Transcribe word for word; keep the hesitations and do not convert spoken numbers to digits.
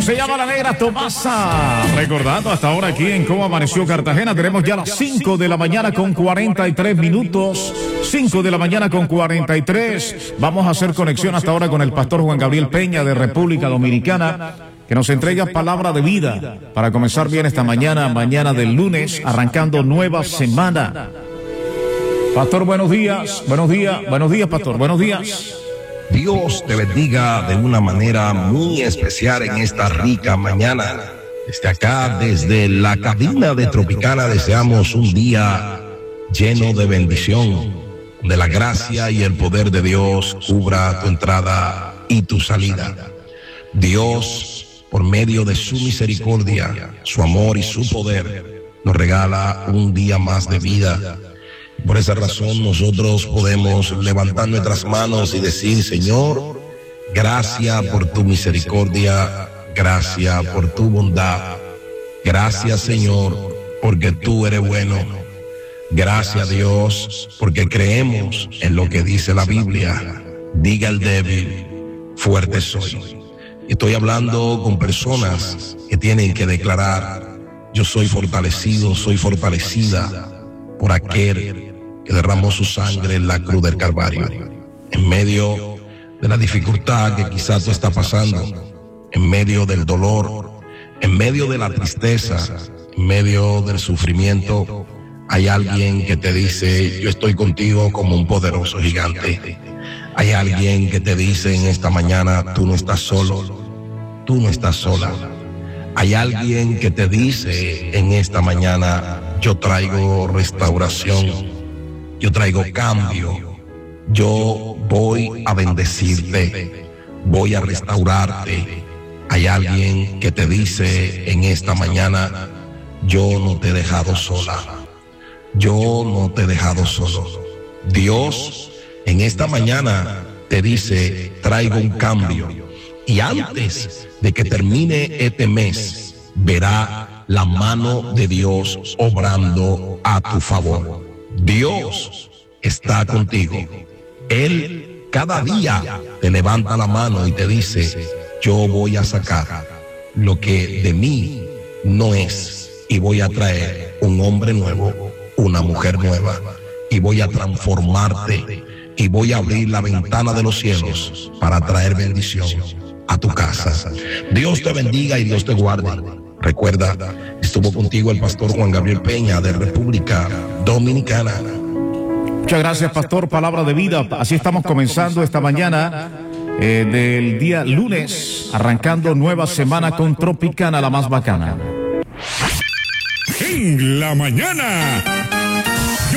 Se llama La Negra Tomasa. Recordando hasta ahora aquí en Cómo Amaneció Cartagena. Tenemos ya las cinco de la mañana con cuarenta y tres minutos. cinco de la mañana con cuarenta y tres. Vamos a hacer conexión hasta ahora con el pastor Juan Gabriel Peña de República Dominicana, que nos entrega palabra de vida para comenzar bien esta mañana, mañana del lunes, arrancando nueva semana. Pastor, buenos días, buenos días, buenos días, pastor, buenos días. Dios te bendiga de una manera muy especial en esta rica mañana. Desde acá, desde la cabina de Tropicana, deseamos un día lleno de bendición, de la gracia y el poder de Dios cubra tu entrada y tu salida. Dios, por medio de su misericordia, su amor y su poder, nos regala un día más de vida. Por esa razón nosotros podemos levantar nuestras manos y decir: Señor, gracias por tu misericordia, gracias por tu bondad, gracias, Señor, porque tú eres bueno. Gracias, Dios, porque creemos en lo que dice la Biblia. Diga el débil, fuerte soy. Estoy hablando con personas que tienen que declarar: yo soy fortalecido, soy fortalecida por aquel que derramó su sangre en la cruz del Calvario. En medio de la dificultad que quizás tú estás pasando, en medio del dolor, en medio de la tristeza, en medio del sufrimiento, hay alguien que te dice: yo estoy contigo como un poderoso gigante. Hay alguien que te dice en esta mañana: tú no estás solo, tú no estás sola. Hay alguien que te dice en esta mañana: yo traigo restauración, yo traigo cambio, yo voy a bendecirte, voy a restaurarte. Hay alguien que te dice en esta mañana: yo no te he dejado sola, yo no te he dejado solo. Dios en esta mañana te dice: traigo un cambio, y antes de que termine este mes verá la mano de Dios obrando a tu favor. Dios está contigo. Él cada día te levanta la mano y te dice: yo voy a sacar lo que de mí no es, y voy a traer un hombre nuevo, una mujer nueva, y voy a transformarte, y voy a abrir la ventana de los cielos para traer bendición a tu casa. Dios te bendiga y Dios te guarde. Recuerda, estuvo contigo el pastor Juan Gabriel Peña de República Dominicana. Muchas gracias, pastor. Palabra de vida. Así estamos comenzando esta mañana eh, del día lunes, arrancando nueva semana con Tropicana, la más bacana. En la mañana.